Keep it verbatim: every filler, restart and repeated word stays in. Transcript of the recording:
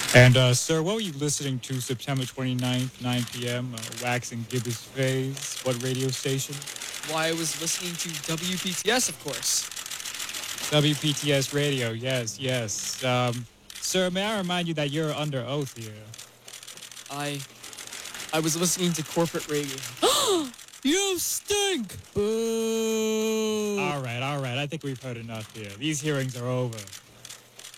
And, uh, sir, what were you listening to September twenty-ninth, nine p.m., uh, Wax and Gibbous Phase? What radio station? Why, I was listening to W P T S, of course. W P T S Radio, yes, yes. Um, sir, may I remind you that you're under oath here? I... I was listening to corporate radio. You stink! Boo! All right, all right. I think we've heard enough here. These hearings are over.